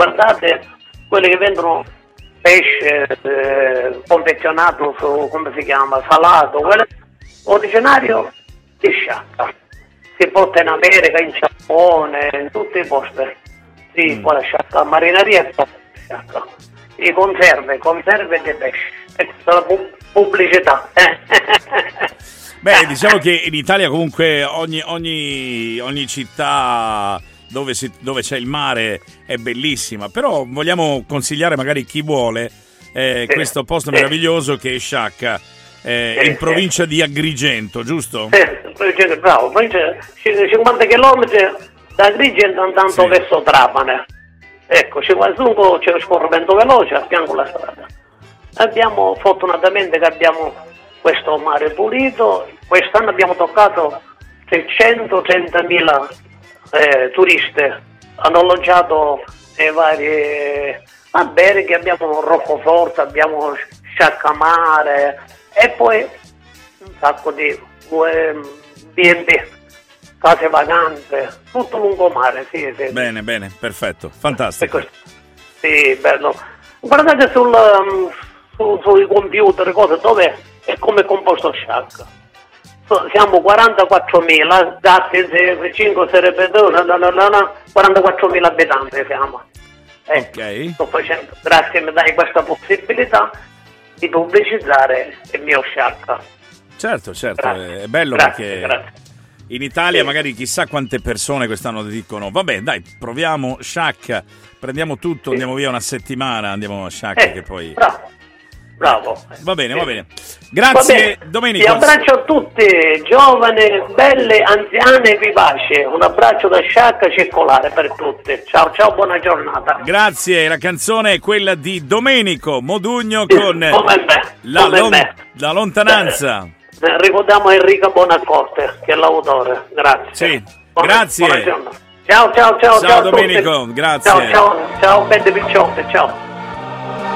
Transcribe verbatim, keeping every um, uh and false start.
guardate quelli che vendono pesce eh, confezionato su, come si chiama, salato, quello originario di Sciacca. Si porta in America, in Giappone, in tutti i posti. Sì, mm. quella Sciacca, marineria e Sciacca. I conserve, conserve di pesce. E questa è la pu- pubblicità. Beh, diciamo che in Italia comunque ogni, ogni, ogni città dove, si, dove c'è il mare è bellissima, però vogliamo consigliare magari chi vuole eh, sì. questo posto sì. meraviglioso che è Sciacca, eh, sì, in provincia sì. di Agrigento, giusto? Sì, bravo, cinquanta chilometri da Agrigento andando sì. verso Trapani. Ecco, c'è qualcuno, c'è lo scorrimento veloce a fianco alla strada. Abbiamo, fortunatamente che abbiamo questo mare pulito, quest'anno abbiamo toccato seicentotrentamila eh, turisti, hanno alloggiato nei vari alberghi, abbiamo Roccoforte, abbiamo Sciaccamare e poi un sacco di B and B, case vacanze, tutto lungomare, sì, sì. Bene, bene, perfetto, fantastico. Sì, bello. Guardate sul, um, su, sui computer, cose, dove è come composto Sciacca. Siamo quarantaquattromila, dati cinque sarebbe quarantaquattromila abitanti siamo. Eh, ok. Sto facendo, grazie mi dai questa possibilità di pubblicizzare il mio Sciacca. Certo, certo, grazie. È bello grazie, perché grazie. in Italia sì. magari chissà quante persone quest'anno dicono vabbè dai, proviamo Sciacca, prendiamo tutto, sì. andiamo via una settimana, andiamo a Sciacca eh, che poi... Bravo. Bravo. Va bene, va bene. Grazie, va bene. Domenico. Ti abbraccio a tutti, giovani, belle, anziane, vivaci. Un abbraccio da Sciacca circolare per tutti. Ciao, ciao, buona giornata. Grazie, la canzone è quella di Domenico Modugno sì, con come me, la, come lon- me. la lontananza. Eh, ricordiamo Enrico Bonacorte, che è l'autore. Grazie. Sì, buona, grazie. Buona giornata. Ciao, ciao, ciao. Ciao, ciao Domenico, grazie. Ciao, ciao, ciao, belle picciotte, ciao.